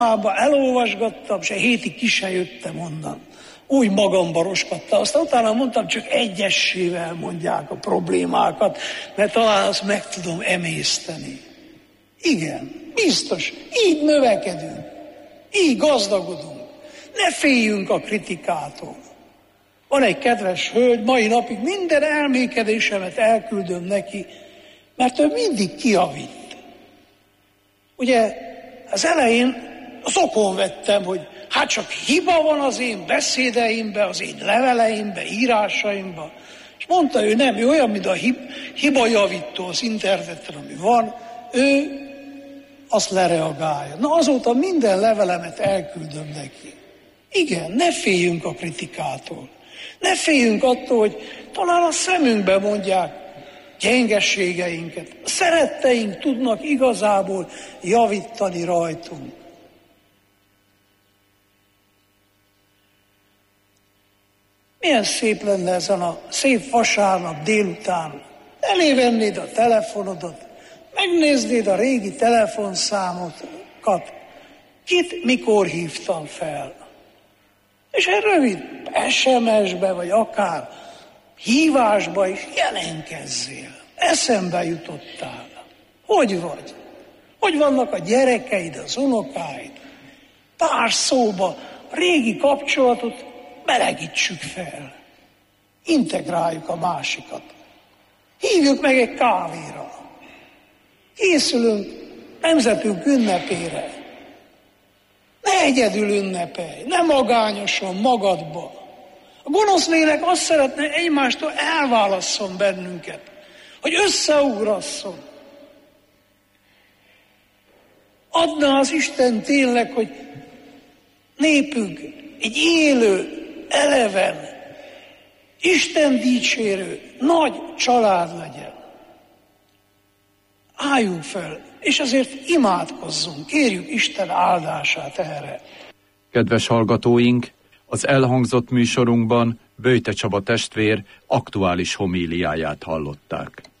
elolvasgattam, se hétig ki se jöttem onnan. Úgy magamba roskadtam. Aztán utána mondtam, csak egyessével mondják a problémákat, mert talán azt meg tudom emészteni. Igen, biztos, így növekedünk, így gazdagodunk. Ne féljünk a kritikától. Van egy kedves hölgy, mai napig minden elmékedésemet elküldöm neki, mert ő mindig kijavít. Ugye az elején zokon vettem, hogy hát csak hiba van az én beszédeimben, az én leveleimben, írásaimban. És mondta ő, nem, ő olyan, mint a hibajavító az interneten, ami van, ő azt lereagálja. Na azóta minden levelemet elküldöm neki. Igen, ne féljünk a kritikától. Ne féljünk attól, hogy talán a szemünkbe mondják gyengességeinket. A szeretteink tudnak igazából javítani rajtunk. Milyen szép lenne ezen a szép vasárnap délután. Elévennéd a telefonodat, megnéznéd a régi telefonszámokat, kit mikor hívtam fel. És egy rövid SMS-be, vagy akár hívásba is jelentkezzél. Eszembe jutottál. Hogy vagy? Hogy vannak a gyerekeid, az unokáid? Pár szóba a régi kapcsolatot melegítsük fel. Integráljuk a másikat. Hívjuk meg egy kávéra. Készülünk nemzetünk ünnepére. Ne egyedül ünnepelj, ne magányosan magadba. A gonosz lélek azt szeretne, egymástól elválasszon bennünket, hogy összeugrasszon. Adna az Isten tényleg, hogy népünk egy élő, eleven, Isten dicsérő, nagy család legyen. Álljunk fel, és azért imádkozzunk, kérjük Isten áldását erre. Kedves hallgatóink, az elhangzott műsorunkban Böjte Csaba testvér aktuális homíliáját hallották.